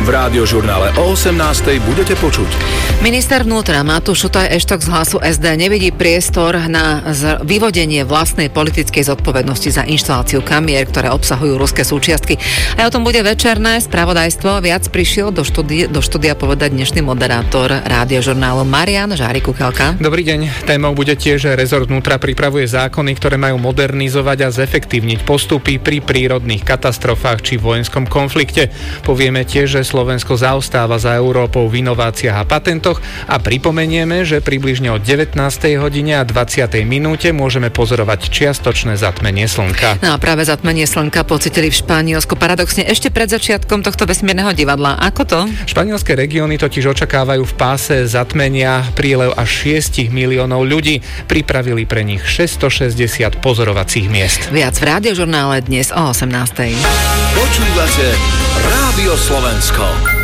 Rádiožurnále o 18:00 budete počuť. Minister vnútra Matúš Šutaj Eštok z Hlasu SD nevidí priestor na vyvodenie vlastnej politickej zodpovednosti za inštaláciu kamier, ktoré obsahujú ruské súčiastky. A o tom bude večerné spravodajstvo. Viac prišiel do štúdia povedať dnešný moderátor Rádiožurnálu Marian Žári-Kukelka. Dobrý deň. Témou bude tiež, že rezort vnútra pripravuje zákony, ktoré majú modernizovať a zefektívniť postupy pri prírodných katastrofách či vojenskom konflikte. Povieme tiež, že Slovensko zaostáva za Európou v inováciách a patentoch a pripomenieme, že približne o 19. hodine a 20. minúte môžeme pozorovať čiastočné zatmenie slnka. No a práve zatmenie slnka pocitili v Španielsku paradoxne ešte pred začiatkom tohto vesmírneho divadla. Ako to? Španielské regióny totiž očakávajú v páse zatmenia prílev až 6 miliónov ľudí. Pripravili pre nich 660 pozorovacích miest. Viac v Rádiožurnále dnes o 18:00. Počúvate Rádio Slovensko.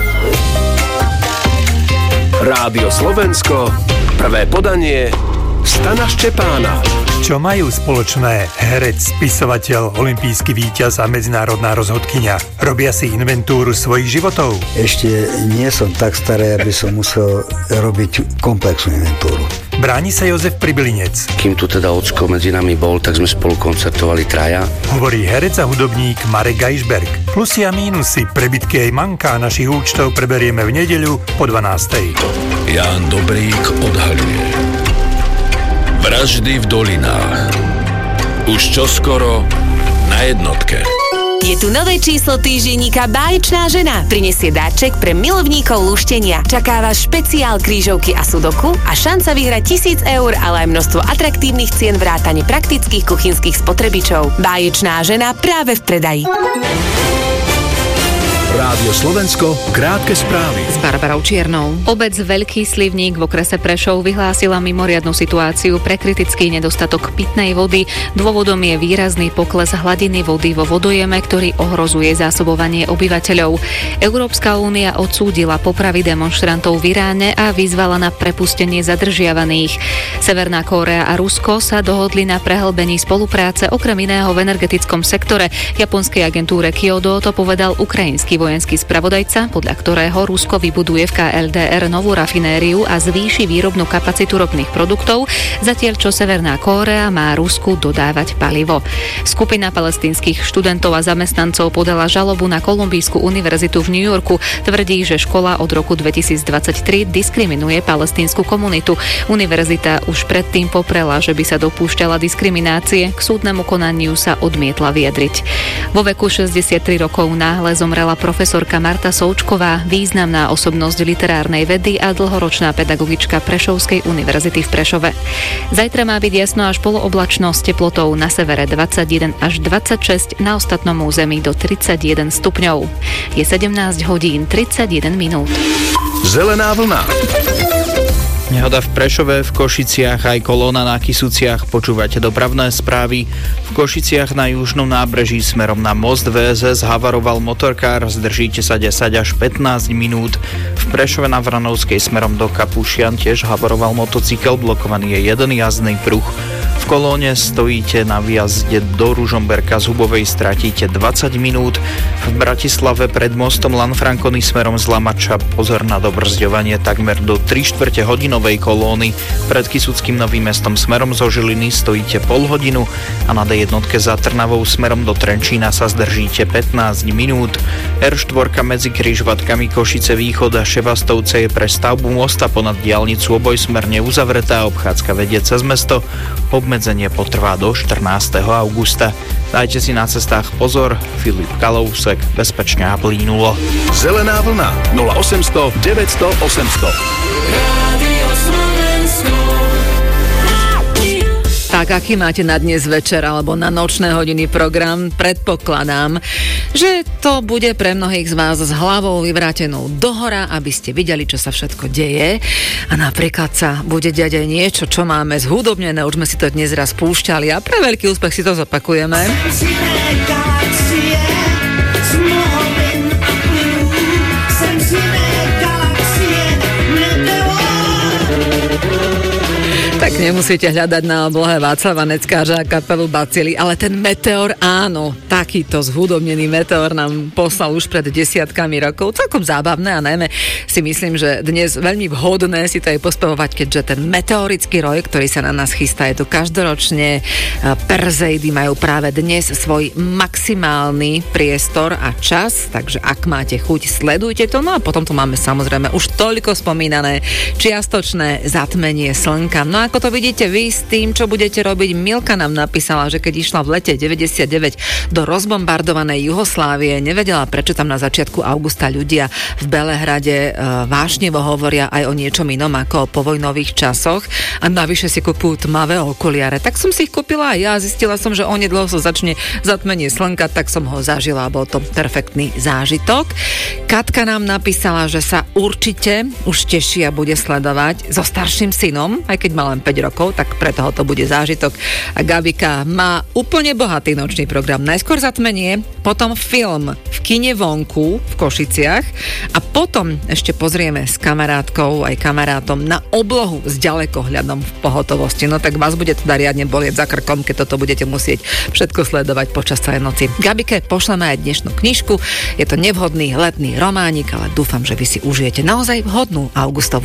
Rádio Slovensko, prvé podanie Stana Ščepána. Čo majú spoločné herec, spisovateľ, olympijský víťaz a medzinárodná rozhodkyňa? Robia si inventúru svojich životov? Ešte nie som tak starý, aby som musel robiť komplexnú inventúru. Bráni sa Jozef Pribylinec. Kým tu teda ocko medzi nami bol, tak sme spolu koncertovali traja. Hovorí herec a hudobník Marek Gajšberg. Plusy a mínusy, prebytky aj manká našich účtov preberieme v nedeľu po 12:00. Ján Dobrík odhaľuje vraždy v dolinách. Už čoskoro na jednotke. Je tu nové číslo týždenníka Báječná žena. Prinesie dáček pre milovníkov lúštenia. Čaká vás špeciál krížovky a sudoku a šanca vyhrať 1000 eur, ale aj množstvo atraktívnych cien vrátane praktických kuchynských spotrebičov. Báječná žena práve v predaji. Rádio Slovensko, krátke správy. S Barbarou Čiernou. Obec Veľký Slivník v okrese Prešov vyhlásila mimoriadnu situáciu pre kritický nedostatok pitnej vody. Dôvodom je výrazný pokles hladiny vody vo vodojeme, ktorý ohrozuje zásobovanie obyvateľov. Európska únia odsúdila popravy demonštrantov v Iráne a vyzvala na prepustenie zadržiavaných. Severná Kórea a Rusko sa dohodli na prehlbení spolupráce okrem iného v energetickom sektore. Japonskej agentúre Kyodo to povedal ukrajinský vojenský spravodajca, podľa ktorého Rusko vybuduje v KLDR novú rafinériu a zvýši výrobnú kapacitu ropných produktov, zatiaľ čo Severná Kórea má Rusku dodávať palivo. Skupina palestínskych študentov a zamestnancov podala žalobu na Kolumbijskú univerzitu v New Yorku. Tvrdí, že škola od roku 2023 diskriminuje palestínsku komunitu. Univerzita už predtým poprela, že by sa dopúšťala diskriminácie. K súdnemu konaniu sa odmietla vyjadriť. Vo veku 63 rokov náhle zomrela profesorka Marta Součková, významná osobnosť literárnej vedy a dlhoročná pedagogička Prešovskej univerzity v Prešove. Zajtra má byť jasno až polooblačno s teplotou na severe 21 až 26, na ostatnom území do 31 stupňov. Je 17 hodín 31 minút. Zelená vlna. Nehoda v Prešove, v Košiciach aj kolóna na Kysuciach. Počúvate dopravné správy. V Košiciach na južnom nábreží smerom na most VSS havaroval motorkár. Zdržíte sa 10 až 15 minút. V Prešove na Vranovskej smerom do Kapušian tiež havaroval motocykel. Blokovaný je jeden jazdný pruh. V kolóne stojíte na výjazde do Ružomberka z Hubovej, stratíte 20 minút. V Bratislave pred mostom Lanfranconi smerom z Lamača pozor na dobrzďovanie takmer do 3/4 hodinovej kolóny. Pred Kysuckým Novým Mestom smerom zo Žiliny stojíte pol hodinu a na D1 za Trnavou smerom do Trenčína sa zdržíte 15 minút. R4 medzi križovatkami Košice Východ a Ševastovce je pre stavbu mosta ponad diaľnicu obojsmerne uzavretá, obchádzka vedie cez mesto. Obmedzenie potrvá do 14. augusta. Dajte si na cestách pozor. Filip Kalousek, bezpečne a plynulo. Zelená vlna 0800 900 800. Tak, aký máte na dnes večer alebo na nočné hodiny program? Predpokladám, že to bude pre mnohých z vás s hlavou vyvrátenou dohora, aby ste videli, čo sa všetko deje. A napríklad sa bude diať aj niečo, čo máme zhudobnené. Už sme si to dnes raz púšťali a pre veľký úspech si to zopakujeme. Tak Nemusíte hľadať na oblohe Václava Neckářa a kapelu Bacily, ale ten meteor, áno, takýto zhudobnený meteor nám poslal už pred desiatkami rokov. Celkom zábavné a najmä si myslím, že dnes veľmi vhodné si to aj pospevovať, keďže ten meteorický roj, ktorý sa na nás chystá, je tu každoročne. Perzeidy majú práve dnes svoj maximálny priestor a čas, takže ak máte chuť, sledujte to. No a potom tu máme samozrejme už toľko spomínané čiastočné zatmenie slnka. No ako to vidíte vy s tým, čo budete robiť? Milka nám napísala, že keď išla v lete 99 do rozbombardovanej Juhoslávie, nevedela, prečo tam na začiatku augusta ľudia v Belehrade vášnevo hovoria aj o niečom inom ako o povojnových časoch a navyše si kupujú tmavé okuliare. Tak som si ich kúpila aj ja, zistila som, že onedlho sa začne zatmenie slnka, tak som ho zažila, bol to perfektný zážitok. Katka nám napísala, že sa určite už teší a bude sledovať so starším synom, aj keď má len 5 rokov, tak pre toho to bude zážitok. A Gabika má úplne bohatý nočný program. Najskôr zatmenie, potom film v kine vonku v Košiciach a potom ešte pozrieme s kamarátkou aj kamarátom na oblohu s ďalekohľadom v pohotovosti. No tak vás bude teda riadne bolieť za krkom, keď toto budete musieť všetko sledovať počas celej noci. Gabike pošleme aj dnešnú knižku. Je to nevhodný letný románik, ale dúfam, že vy si užijete naozaj vhodnú augustovú